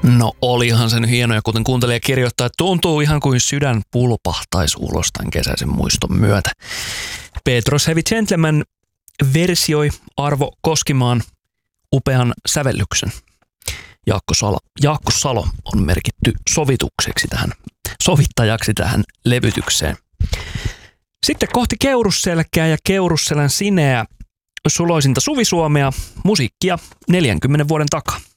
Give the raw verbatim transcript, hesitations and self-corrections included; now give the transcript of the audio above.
No olihan sen hienoja, kuten kuuntelija kirjoittaa, että tuntuu ihan kuin sydän pulpahtaisi ulos tämän kesäisen muiston myötä. Petros Heavy Gentleman versioi Arvo Koskimaan upean sävellyksen. Jaakko Salo, Jaakko Salo on merkitty sovitukseksi tähän, sovittajaksi tähän levytykseen. Sitten kohti Keurusselkää ja Keurusselän Sineä, suloisinta Suvi-Suomea, musiikkia neljänkymmenen vuoden takaa.